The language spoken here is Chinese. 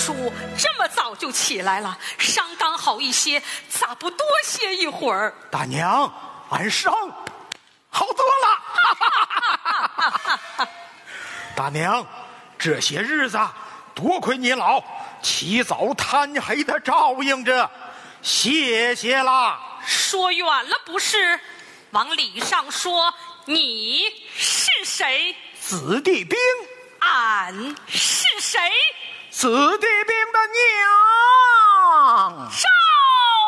叔这么早就起来了，伤刚好一些，咋不多歇一会儿？ 大娘，俺伤好多了。大娘，这些日子多亏你老起早贪黑的照应着，谢谢啦。 说远了不是，往理上说，你是谁？ 子弟兵。 俺是谁？ 子弟兵的娘。 上。